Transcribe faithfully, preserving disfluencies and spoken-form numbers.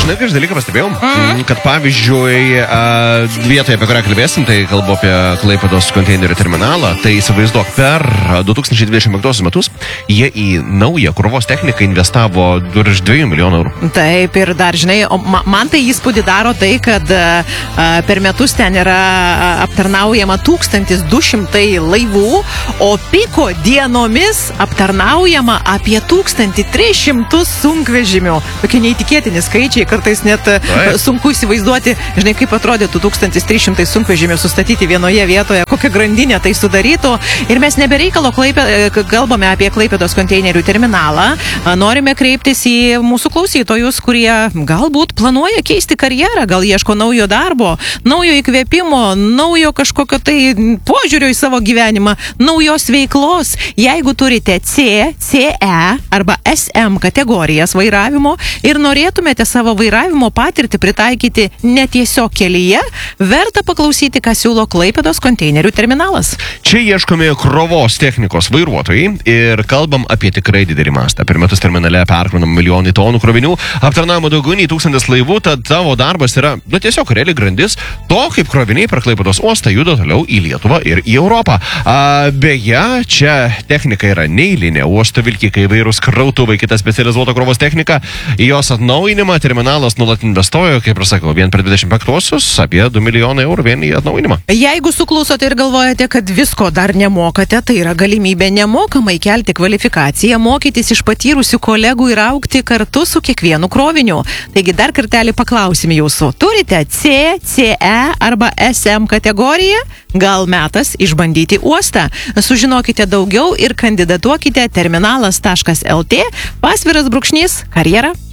žinai, kai aš dalyką pastebėjau, mm. kad pavyzdžiui, vietoje, apie kurią kalbėsim, tai kalbu apie Klaipėdos konteinerių terminalą, tai įsivaizduok, per du tūkstančiai dvidešimt penktuosius metus jie į naują krovos techniką investavo virš dviejų milijonų eurų. Taip, ir dar, žinai, man tai įspūdį daro tai, kad per metus ten yra aptarnaujama tūkstantis du šimtai laivų, o piko dienomis aptarnaujama apie tūkstantį tris šimtus sunkvežimių. Tokie neįtikėtini skaičiai, kartais net Taip. sunku įsivaizduoti, žinai, kaip atrodytų tūkstantis trys šimtai sunkvežimių sustatyti vienoje vietoje, kokią grandinę tai sudarytų. Ir mes nebereikalo Klaipė, kalbame apie Klaipėdos konteinerių terminalą. Norime kreiptis į mūsų klausytojus, kurie galbūt planuoja keisti karjerą, gal ieško naujo darbo, naujo įkvėpimo, naujo kažkokio tai požiūrio į savo gyvenimą, naujos veiklos. Jeigu turite C, C E arba S M kategorijas vairavimo ir norėtumėte savo vairavimo patirtį pritaikyti ne tiesiog kelyje, verta paklausyti, ką siūlo Klaipėdos konteinerių terminalas. Čia ieškomi krovos technikos vairuotojai ir kalbam apie tikrai didelį mastą. Per metus terminale perkraunama milijonai tonų krovinių, aptarnaujama daugiau nei tūkstantis laivų, tad tavo darbas yra, nu, tiesiog reali grandis to, kaip kroviniai per Klaipėdos uostą juda toliau į Lietuvą ir į Europą. A, beje, čia technika yra neeilinė, uosto vilkikai, įvairūs krautuvai, kita specializuota krovos technika. Į jos atnaujinimą terminalas nuolat investuoja, kaip ir sakau, vien per dvidešimt penktuosius apie du milijonai eurų vien į atnaujinimą. Jeigu suklusote ir galvojate, kad visko dar nemokate, tai yra galimybė nemokamai kelti kvalifikaciją, mokytis iš patyrusių kolegų ir augti kartu su kiekvienu kroviniu. Taigi dar kartelį paklausim jūsų. Turite C, C E arba S M kategoriją? Gal metas išbandyti uostą? Sužinokite daugiau ir kandidatuokite terminalas taškas L T, pasviras brūkšnys, karjera.